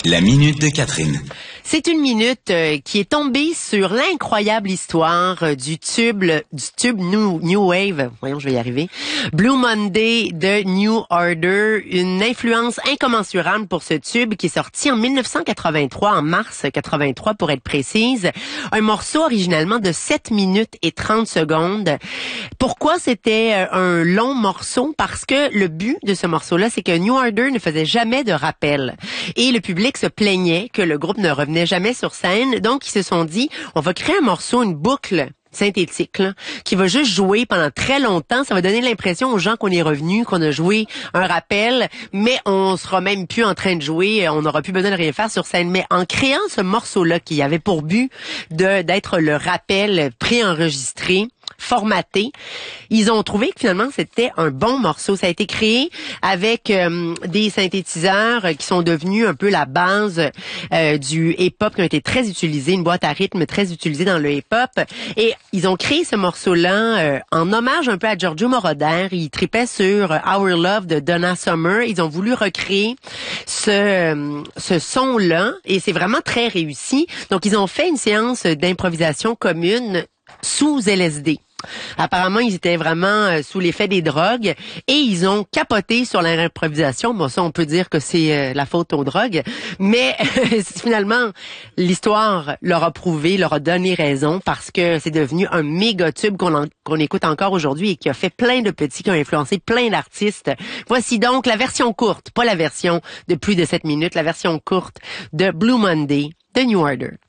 La minute de Catherine. C'est une minute qui est tombée sur l'incroyable histoire du tube New Wave. Voyons, je vais y arriver. Blue Monday de New Order, une influence incommensurable pour ce tube qui est sorti en 1983, en mars 83 pour être précise. Un morceau originalement de 7 minutes et 30 secondes. Pourquoi c'était un long morceau? Parce que le but de ce morceau-là, c'est que New Order ne faisait jamais de rappel. Et le public se plaignait que le groupe ne revenait jamais sur scène. Donc, ils se sont dit, on va créer un morceau, une boucle synthétique, là, qui va juste jouer pendant très longtemps. Ça va donner l'impression aux gens qu'on est revenu, qu'on a joué un rappel, mais on sera même plus en train de jouer, on n'aura plus besoin de rien faire sur scène. Mais en créant ce morceau-là qui avait pour but d'être le rappel préenregistré, formaté, ils ont trouvé que finalement c'était un bon morceau. Ça a été créé avec des synthétiseurs qui sont devenus un peu la base du hip-hop, qui ont été très utilisés, une boîte à rythme très utilisée dans le hip-hop. Et ils ont créé ce morceau-là en hommage un peu à Giorgio Moroder. Ils tripaient sur Our Love de Donna Summer. Ils ont voulu recréer ce son-là et c'est vraiment très réussi. Donc ils ont fait une séance d'improvisation commune sous LSD. Apparemment, ils étaient vraiment sous l'effet des drogues et ils ont capoté sur leur improvisation. Bon, ça, on peut dire que c'est la faute aux drogues, mais finalement, l'histoire leur a prouvé, leur a donné raison parce que c'est devenu un méga tube qu'on écoute encore aujourd'hui et qui a fait plein de petits, qui ont influencé plein d'artistes. Voici donc la version courte, pas la version de plus de 7 minutes, la version courte de Blue Monday de New Order.